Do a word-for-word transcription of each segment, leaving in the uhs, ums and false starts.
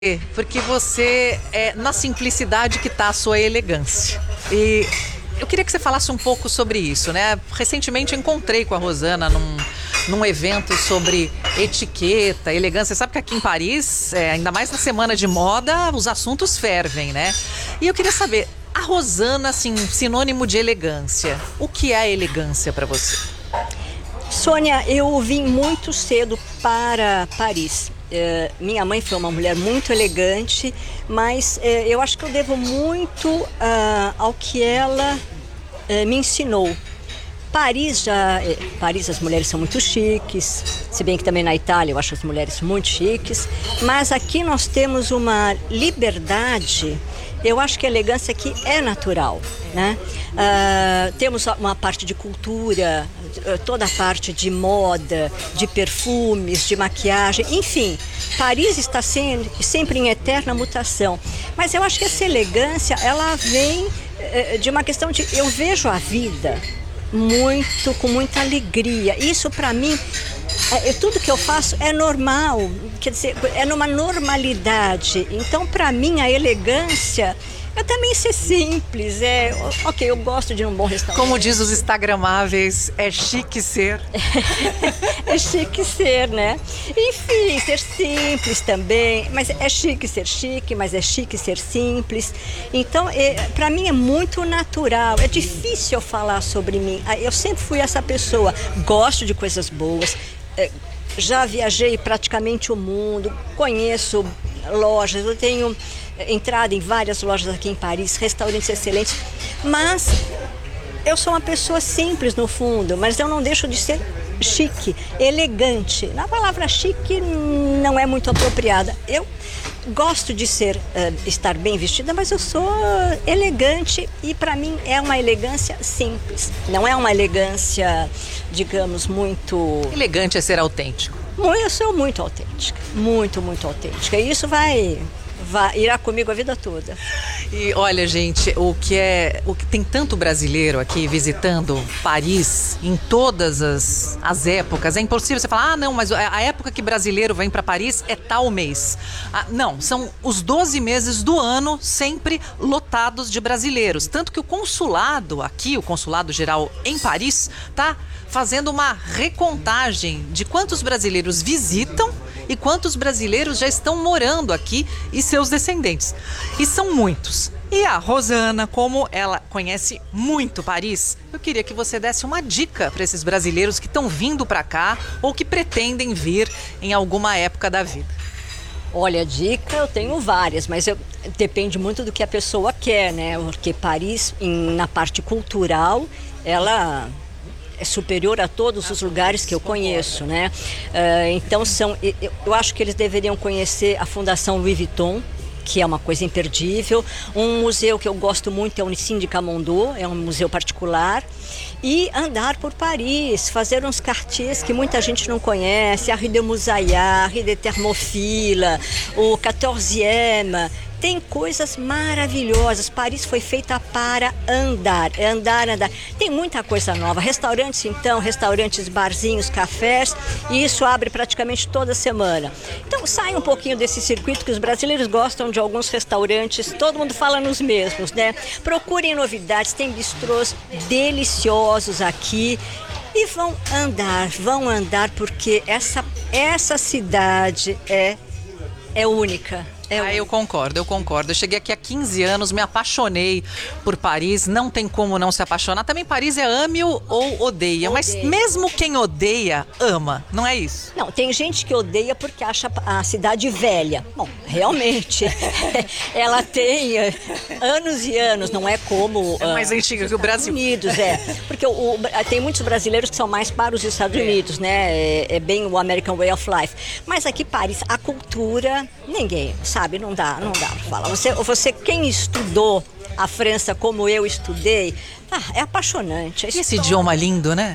Porque você é na simplicidade que está a sua elegância. E eu queria que você falasse um pouco sobre isso, né? Recentemente eu encontrei com a Rosana num, num evento sobre etiqueta, elegância. Você sabe que aqui em Paris, é, ainda mais na semana de moda, os assuntos fervem, né? E eu queria saber, a Rosana, assim, sinônimo de elegância. O que é a elegância para você? Sônia, eu vim muito cedo para Paris. Uh, minha mãe foi uma mulher muito elegante, mas uh, eu acho que eu devo muito uh, ao que ela uh, me ensinou. Paris já, uh, Paris as mulheres são muito chiques, se bem que também na Itália eu acho as mulheres muito chiques, mas aqui nós temos uma liberdade. Eu acho que a elegância aqui é natural, né? Uh, temos uma parte de cultura, toda a parte de moda, de perfumes, de maquiagem, enfim. Paris está sem, sempre em eterna mutação. Mas eu acho que essa elegância, ela vem uh, de uma questão de... Eu vejo a vida muito, com muita alegria. Isso para mim... É, tudo que eu faço é normal, quer dizer, é numa normalidade. Então, para mim, a elegância é também ser simples. É, ok, eu gosto de um bom restaurante. Como diz os instagramáveis, é chique ser. É chique ser, né? Enfim, ser simples também. Mas é chique ser chique, mas é chique ser simples. Então, é, para mim é muito natural. É difícil eu falar sobre mim. Eu sempre fui essa pessoa. Gosto de coisas boas. Já viajei praticamente o mundo, conheço lojas, eu tenho entrado em várias lojas aqui em Paris, restaurantes excelentes, mas eu sou uma pessoa simples no fundo, mas eu não deixo de ser chique, elegante. Na palavra chique não é muito apropriada. Eu gosto de ser, uh, estar bem vestida, mas eu sou elegante e para mim é uma elegância simples. Não é uma elegância, digamos, muito... Elegante é ser autêntico. Eu sou muito autêntica, muito, muito autêntica. E isso vai... Vai, irá comigo a vida toda. E olha, gente, o que é o que tem tanto brasileiro aqui visitando Paris em todas as, as épocas. É impossível você falar, ah, não, mas a época que brasileiro vem para Paris é tal mês. Ah, não, são os doze meses do ano sempre lotados de brasileiros. Tanto que o consulado aqui, o consulado geral em Paris, tá fazendo uma recontagem de quantos brasileiros visitam e quantos brasileiros já estão morando aqui e seus descendentes. E são muitos. E a Rosana, como ela conhece muito Paris, eu queria que você desse uma dica para esses brasileiros que estão vindo para cá ou que pretendem vir em alguma época da vida. Olha, dica eu tenho várias, mas eu, depende muito do que a pessoa quer, né? Porque Paris, em, na parte cultural, ela... é superior a todos os lugares que eu conheço, né? Uh, então, são, eu, eu acho que eles deveriam conhecer a Fundação Louis Vuitton, que é uma coisa imperdível. Um museu que eu gosto muito é o Nissim de Camondo, é um museu particular. E andar por Paris, fazer uns quartiers que muita gente não conhece, a Rue de Moussaillard, a Rue de Thermofila, o quatorzième. Tem coisas maravilhosas. Paris foi feita para andar, andar, andar. Tem muita coisa nova. Restaurantes, então, restaurantes, barzinhos, cafés. E isso abre praticamente toda semana. Então, sai um pouquinho desse circuito que os brasileiros gostam de alguns restaurantes. Todo mundo fala nos mesmos, né? Procurem novidades. Tem bistrôs deliciosos aqui. E vão andar, vão andar, porque essa, essa cidade é, é única. Ah, eu concordo, eu concordo. Eu cheguei aqui há quinze anos, me apaixonei por Paris, não tem como não se apaixonar. Também Paris é ame-o ou odeia, odeia, mas mesmo quem odeia, ama, não é isso? Não, tem gente que odeia porque acha a cidade velha. Bom, realmente, ela tem anos e anos, não é como... É mais uh, antiga que o Brasil. Unidos, é. Porque o, o, tem muitos brasileiros que são mais para os Estados Unidos, né? É, é bem o American Way of Life. Mas aqui, Paris, a cultura, ninguém sabe. Sabe, não dá, não dá para falar. Você, você, quem estudou a França como eu estudei, ah, é apaixonante. E esse idioma lindo, né?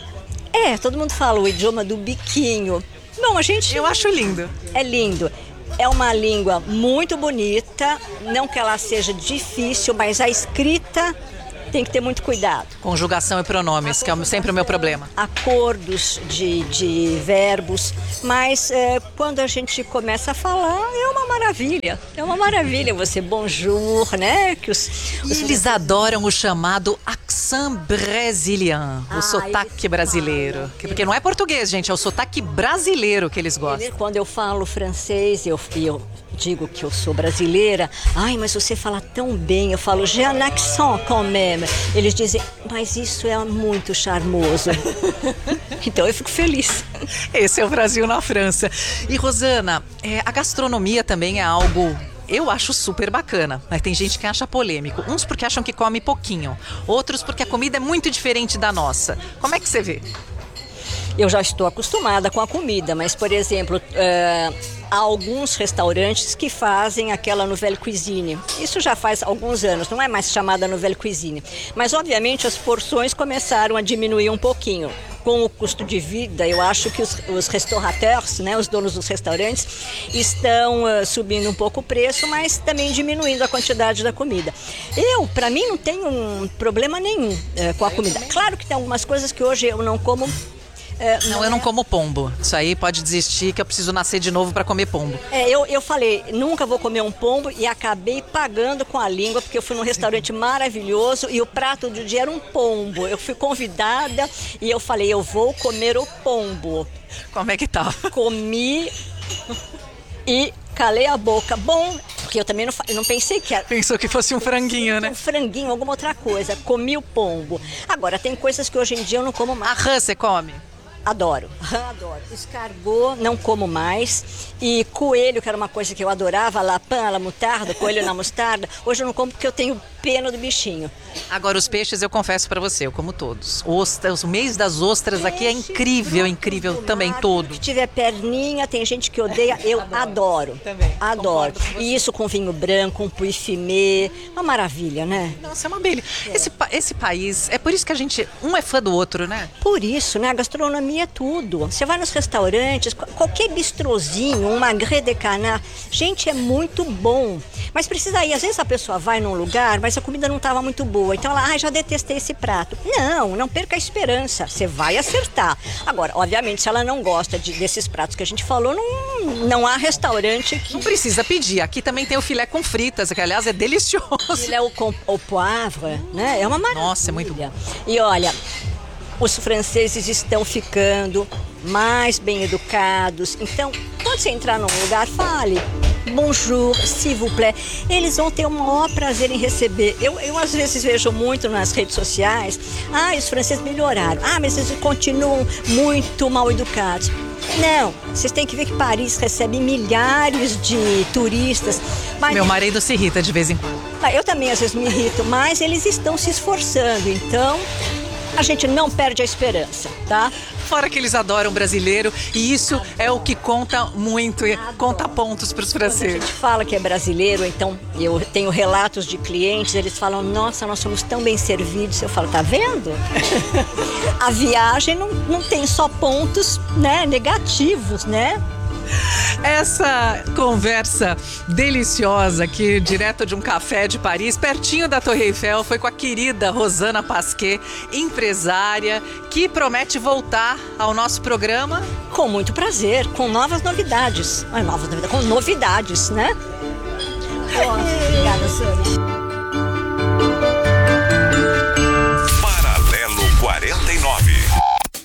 É, todo mundo fala o idioma do biquinho. Não, a gente... Eu acho lindo. É lindo. É uma língua muito bonita, não que ela seja difícil, mas a escrita tem que ter muito cuidado. Conjugação e pronomes, que é sempre o meu problema. Acordos de, de verbos, mas é, quando a gente começa a falar, é uma maravilha. É uma maravilha você bonjour, né? Que os, os Eles adoram o chamado accent brésilien, o Ah, sotaque eles brasileiro. falam. Porque não é português, gente, é o sotaque brasileiro que eles gostam. Quando eu falo francês, eu, eu digo que eu sou brasileira. Ai, mas você fala tão bem. Eu falo, j'ai un accent quand même. Eles dizem, mas isso é muito charmoso. Então eu fico feliz. Esse é o Brasil na França. E Rosana, é, a gastronomia também é algo... Eu acho super bacana, mas tem gente que acha polêmico. Uns porque acham que come pouquinho, outros porque a comida é muito diferente da nossa. Como é que você vê? Eu já estou acostumada com a comida, mas, por exemplo, é, há alguns restaurantes que fazem aquela nouvelle cuisine. Isso já faz alguns anos, não é mais chamada nouvelle cuisine. Mas, obviamente, as porções começaram a diminuir um pouquinho. Com o custo de vida, eu acho que os, os restaurateurs, né, os donos dos restaurantes, estão uh, subindo um pouco o preço, mas também diminuindo a quantidade da comida. Eu, para mim, não tenho um problema nenhum uh, com a comida. Claro que tem algumas coisas que hoje eu não como. É, Não, não eu não é- como pombo. Isso aí pode desistir que eu preciso nascer de novo para comer pombo. É, eu, eu falei, nunca vou comer um pombo e acabei pagando com a língua, porque eu fui num restaurante maravilhoso e o prato do dia era um pombo. Eu fui convidada e eu falei, eu vou comer o pombo. Como é que tá? Comi e calei a boca. Bom, porque eu também não, fa- eu não pensei que era Pensou que fosse um franguinho, né? um franguinho, alguma outra coisa. Comi o pombo. Agora, tem coisas que hoje em dia eu não como A mais. rã você come? Adoro, adoro. Escargot, não como mais. E coelho, que era uma coisa que eu adorava, lapin, a la moutarda, coelho na mostarda. Hoje eu não como porque eu tenho pena do bichinho. Agora, os peixes eu confesso pra você, eu como todos. Ostras, o mês das ostras aqui é incrível, incrível também, todo. Se tiver perninha, tem gente que odeia, eu adoro. Também, Adoro. concordo com você. E isso com vinho branco, um puy fumé, uma maravilha, né? Nossa, é uma beleza. Esse, pa- esse país, é por isso que a gente, um é fã do outro, né? Por isso, né? A gastronomia é tudo. Você vai nos restaurantes, qual- qualquer bistrozinho, um magret de canard, gente, é muito bom. Mas precisa ir, às vezes a pessoa vai num lugar, mas a comida não estava muito boa. Então ela, ah, já detestei esse prato. Não, não perca a esperança. Você vai acertar. Agora, obviamente, se ela não gosta de- desses pratos que a gente falou, não, não há restaurante que... Não precisa pedir. Aqui também tem o filé com fritas, que aliás é delicioso. Ele é o, com, o poivre, né? É uma maravilha. Nossa, é muito bom. E olha, os franceses estão ficando mais bem educados. Então, quando você entrar num lugar, fale bonjour, s'il vous plaît. Eles vão ter o maior prazer em receber. Eu, eu às vezes vejo muito nas redes sociais, ah, os franceses melhoraram. Ah, mas eles continuam muito mal educados. Não, vocês têm que ver que Paris recebe milhares de turistas. Mas Meu marido se irrita de vez em quando. ah, eu também às vezes me irrito, mas eles estão se esforçando, então a gente não perde a esperança, tá? Fora que eles adoram brasileiro e isso é o que conta muito, e conta pontos para os Quando a franceses. gente fala que é brasileiro, então eu tenho relatos de clientes, eles falam, nossa, nós somos tão bem servidos. Eu falo, tá vendo? A viagem não, não tem só pontos, né, negativos, né? Essa conversa deliciosa aqui, direto de um café de Paris, pertinho da Torre Eiffel, foi com a querida Rosana Pasquet, empresária, que promete voltar ao nosso programa. Com muito prazer, com novas novidades. Ah, novas novidades, com novidades, né? Obrigada, Sônia.